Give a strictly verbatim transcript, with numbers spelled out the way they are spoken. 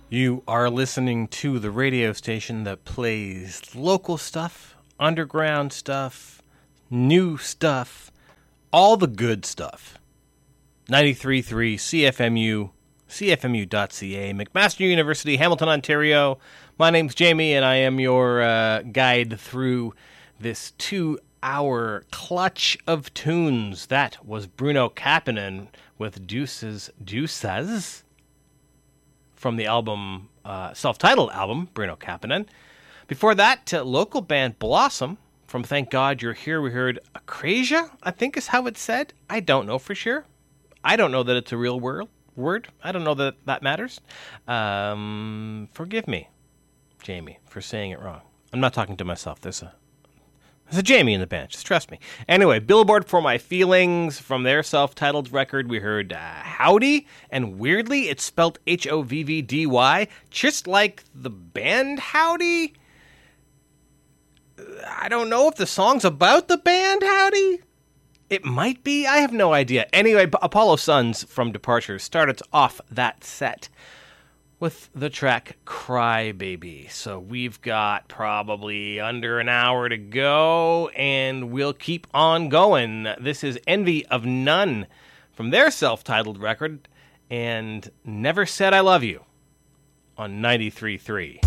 You are listening to the radio station that plays local stuff, underground stuff, new stuff, all the good stuff. ninety-three point three C F M U, C F M U dot C A, McMaster University, Hamilton, Ontario. My name's Jamie, and I am your uh, guide through this two-hour clutch of tunes. That was Bruno Kapanen with Deuces Deuces from the album, uh, self-titled album, Bruno Kapanen. Before that, uh, local band Blossom from Thank God You're Here. We heard Acrasia, I think is how it's said. I don't know for sure. I don't know that it's a real word. Word. I don't know that that matters. Um, forgive me, Jamie, for saying it wrong. I'm not talking to myself. There's a there's a Jamie in the band. Just trust me. Anyway, Billboard for My Feelings from their self-titled record. We heard uh, Howdy, and weirdly, it's spelled H O V V D Y, just like the band Howdy. I don't know if the song's about the band Howdy. It might be. I have no idea. Anyway, Apollo Suns from Departure started off that set with the track Cry Baby. So we've got probably under an hour to go, and we'll keep on going. This is Envy of None from their self-titled record, and Never Said I Love You on ninety-three point three.